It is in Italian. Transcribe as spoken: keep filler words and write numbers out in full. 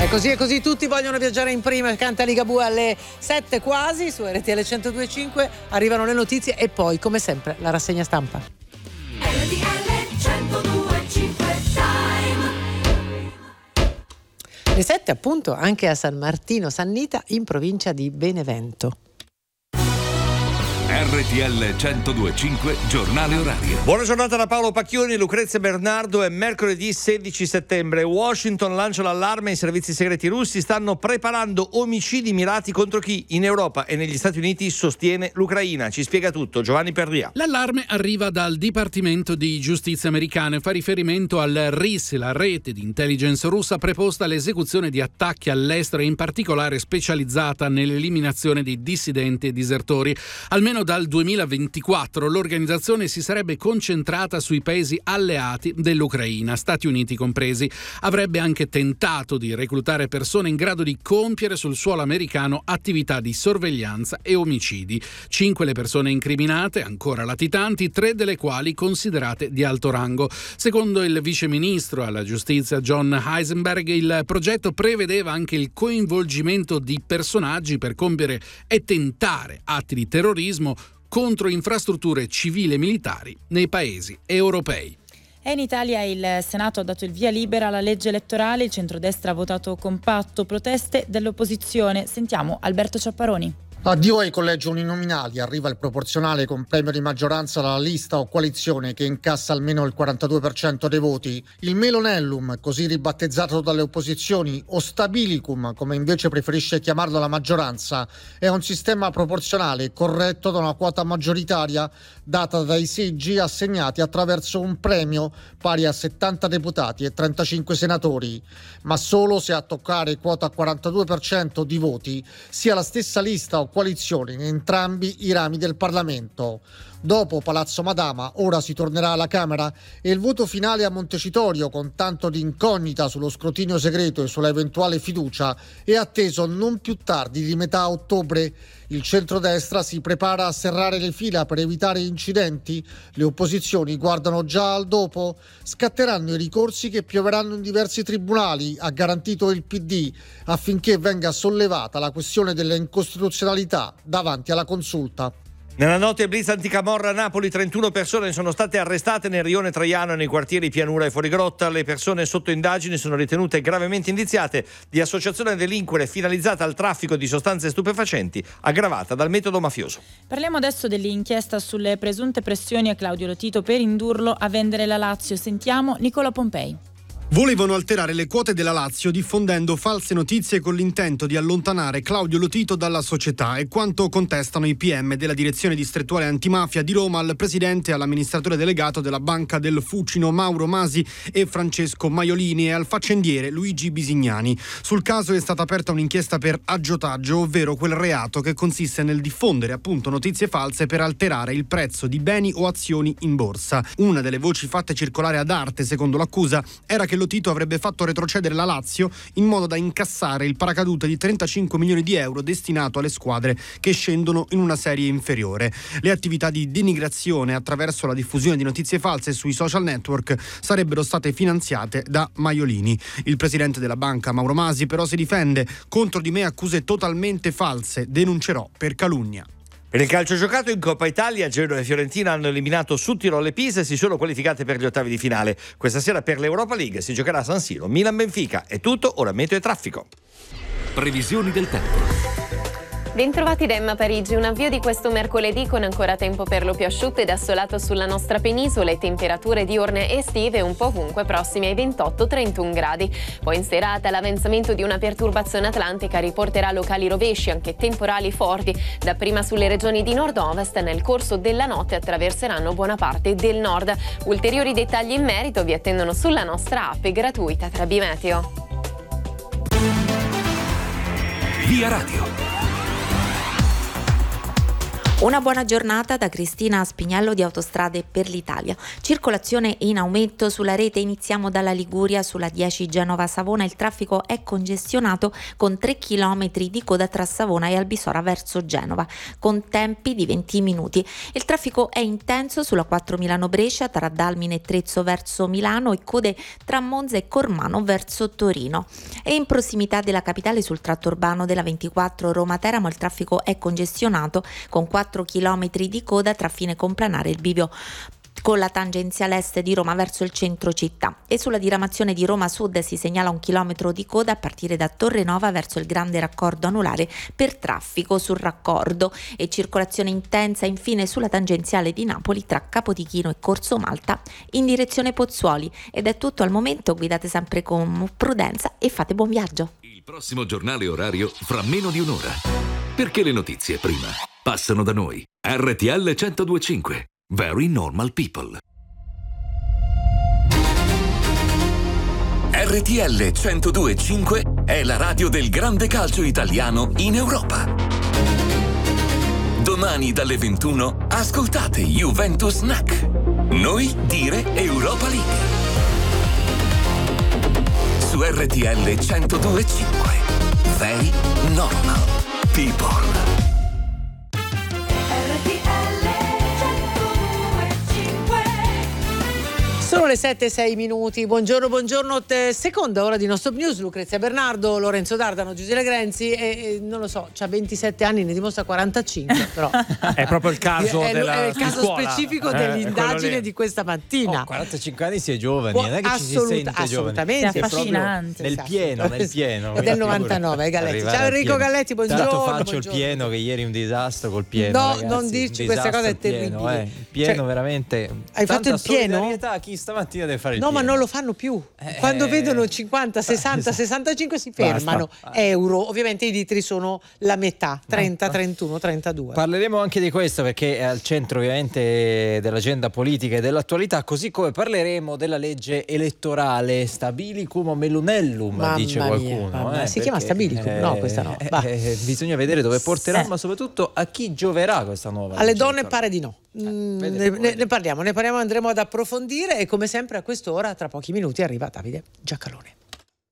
E così e così tutti vogliono viaggiare in prima, canta Ligabue alle sette quasi su R T L centodue e cinque, arrivano le notizie e poi come sempre la rassegna stampa. R T L centodue e cinque Time. Le sette appunto anche a San Martino Sannita in provincia di Benevento. R T L centodue e cinque giornale orario. Buona giornata da Paolo Pacchioni, Lucrezia Bernardo. È mercoledì sedici settembre. Washington lancia l'allarme. I servizi segreti russi stanno preparando omicidi mirati contro chi in Europa e negli Stati Uniti sostiene l'Ucraina. Ci spiega tutto Giovanni Perria. L'allarme arriva dal Dipartimento di Giustizia americano e fa riferimento al R I S, la rete di intelligence russa preposta all'esecuzione di attacchi all'estero e in particolare specializzata nell'eliminazione di dissidenti e disertori. Almeno dal duemilaventiquattro l'organizzazione si sarebbe concentrata sui paesi alleati dell'Ucraina, Stati Uniti compresi. Avrebbe anche tentato di reclutare persone in grado di compiere sul suolo americano attività di sorveglianza e omicidi. Cinque le persone incriminate, ancora latitanti, tre delle quali considerate di alto rango. Secondo il viceministro alla giustizia John Heisenberg, il progetto prevedeva anche il coinvolgimento di personaggi per compiere e tentare atti di terrorismo contro infrastrutture civili e militari nei paesi europei. E in Italia il Senato ha dato il via libera alla legge elettorale, il centrodestra ha votato compatto, proteste dell'opposizione. Sentiamo Alberto Ciapparoni. Addio ai collegi uninominali, arriva il proporzionale con premio di maggioranza dalla lista o coalizione che incassa almeno il quarantadue per cento dei voti. Il Melonellum, così ribattezzato dalle opposizioni, o Stabilicum, come invece preferisce chiamarlo la maggioranza, è un sistema proporzionale corretto da una quota maggioritaria data dai seggi assegnati attraverso un premio pari a settanta deputati e trentacinque senatori, ma solo se a toccare quota quarantadue per cento di voti sia la stessa lista o coalizione in entrambi i rami del Parlamento. Dopo Palazzo Madama, ora si tornerà alla Camera e il voto finale a Montecitorio, con tanto di incognita sullo scrutinio segreto e sulla eventuale fiducia, è atteso non più tardi di metà ottobre. Il centrodestra si prepara a serrare le fila per evitare incidenti. Le opposizioni guardano già al dopo. Scatteranno i ricorsi che pioveranno in diversi tribunali, ha garantito il P D, affinché venga sollevata la questione della incostituzionalità davanti alla Consulta. Nella notte blitz anticamorra a Napoli, trentuno persone sono state arrestate nel rione Traiano e nei quartieri Pianura e Fuorigrotta. Le persone sotto indagini sono ritenute gravemente indiziate di associazione a delinquere finalizzata al traffico di sostanze stupefacenti, aggravata dal metodo mafioso. Parliamo adesso dell'inchiesta sulle presunte pressioni a Claudio Lotito per indurlo a vendere la Lazio. Sentiamo Nicola Pompei. Volevano alterare le quote della Lazio diffondendo false notizie con l'intento di allontanare Claudio Lotito dalla società, è quanto contestano i P M della direzione distrettuale antimafia di Roma al presidente e all'amministratore delegato della Banca del Fucino Mauro Masi e Francesco Maiolini e al faccendiere Luigi Bisignani. Sul caso è stata aperta un'inchiesta per aggiotaggio, ovvero quel reato che consiste nel diffondere appunto notizie false per alterare il prezzo di beni o azioni in borsa. Una delle voci fatte circolare ad arte, secondo l'accusa, era che Lotito avrebbe fatto retrocedere la Lazio in modo da incassare il paracadute di trentacinque milioni di euro destinato alle squadre che scendono in una serie inferiore. Le attività di denigrazione attraverso la diffusione di notizie false sui social network sarebbero state finanziate da Maiolini. Il presidente della banca Mauro Masi però si difende: contro di me accuse totalmente false, denuncerò per calunnia. Per il calcio giocato in Coppa Italia, Genoa e Fiorentina hanno eliminato Südtirol e Pisa e si sono qualificate per gli ottavi di finale. Questa sera per l'Europa League si giocherà a San Siro. Milan-Benfica. È tutto, ora meteo e traffico. Previsioni del tempo. Bentrovati da Emma Parigi, un avvio di questo mercoledì con ancora tempo per lo più asciutto ed assolato sulla nostra penisola e temperature diurne estive un po' ovunque prossime ai ventotto trentuno gradi. Poi in serata l'avanzamento di una perturbazione atlantica riporterà locali rovesci, anche temporali forti, dapprima sulle regioni di nord-ovest. Nel corso della notte attraverseranno buona parte del nord. Ulteriori dettagli in merito vi attendono sulla nostra app gratuita tra Bimeteo. Via Radio. Una buona giornata da Cristina Spignello di Autostrade per l'Italia. Circolazione in aumento sulla rete, iniziamo dalla Liguria, sulla dieci Genova-Savona il traffico è congestionato con tre chilometri di coda tra Savona e Albisora verso Genova, con tempi di venti minuti. Il traffico è intenso sulla quattro Milano-Brescia, tra Dalmine e Trezzo verso Milano e code tra Monza e Cormano verso Torino. E in prossimità della capitale sul tratto urbano della ventiquattro Roma-Teramo il traffico è congestionato con quattro chilometri di coda tra fine Complanare e il bivio con la tangenziale est di Roma verso il centro città. E sulla diramazione di Roma Sud si segnala un chilometro di coda a partire da Torrenova verso il grande raccordo anulare per traffico sul raccordo, e circolazione intensa infine sulla tangenziale di Napoli tra Capodichino e Corso Malta in direzione Pozzuoli. Ed è tutto al momento, guidate sempre con prudenza e fate buon viaggio. Il prossimo giornale orario fra meno di un'ora. Perché le notizie prima passano da noi. R T L centodue e cinque. Very normal people. R T L centodue e cinque è la radio del grande calcio italiano in Europa. Domani dalle ventuno ascoltate Juventus N A C. Noi dire Europa League. Su R T L centodue e cinque. Very normal people. Sono le sette e sei minuti, buongiorno, buongiorno, te, seconda ora di No Stop News, Lucrezia Bernardo, Lorenzo D'Ardano, Giuseppe Grenzi e, e non lo so, c'ha ventisette anni, ne dimostra quarantacinque, però è proprio il caso è, della è il caso scuola. specifico eh, dell'indagine di questa mattina. Oh, quarantacinque anni si è giovani, non è che Assolut- ci si sente assolutamente, giovani. è affascinante. Nel pieno, nel pieno. È del novantanove, Galletti. Ciao Enrico Galletti, buongiorno. Tanto faccio buongiorno. il pieno, che ieri è un disastro col pieno. No, ragazzi. non dirci Un questa cosa, è disastro il pieno, terribile. eh. Il pieno Cioè, veramente. hai fatto il pieno? Solidarietà a chi stamattina deve fare il No, pieno. ma non lo fanno più. Quando Eh, vedono cinquanta, sessanta, sessantacinque si fermano. Basta. Euro, ovviamente i litri sono la metà, trenta, trentuno, trentadue. Parleremo anche di questo perché è al centro ovviamente dell'agenda politica e dell'attualità, così come parleremo della legge elettorale Stabilicum Melunellum, Mamma dice mia, qualcuno. mamma. eh, Si chiama perché, Stabilicum? No, questa no. eh, Va. eh, bisogna vedere dove porterà, Sì. ma soprattutto a chi gioverà questa nuova Alle legge donne elettorale. pare di no. Mm, vedremo, ne, ne parliamo, ne parliamo, andremo ad approfondire e come sempre a quest'ora, tra pochi minuti, arriva Davide Giacalone.